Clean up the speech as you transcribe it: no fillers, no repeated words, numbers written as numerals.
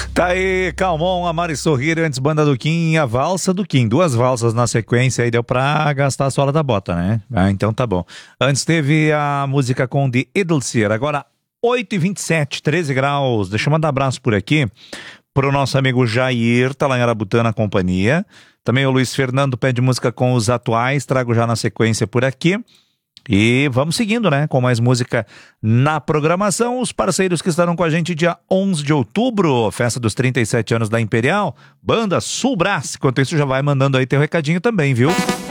Tá aí, Calmon, Amar e Sorrir, antes Banda do Kim e a Valsa do Kim. Duas valsas na sequência aí, deu pra gastar a sola da bota, né? Ah, então tá bom. Antes teve a música com The Idleseer, agora 8h27, 13 graus. Deixa eu mandar um abraço por aqui pro nosso amigo Jair, tá lá em Arabutã na companhia. Também o Luiz Fernando pede música com os atuais, trago já na sequência por aqui. E vamos seguindo, né, com mais música na programação. Os parceiros que estarão com a gente dia 11 de outubro, festa dos 37 anos da Imperial, Banda Sul Brás. Enquanto isso, já vai mandando aí teu recadinho também, viu?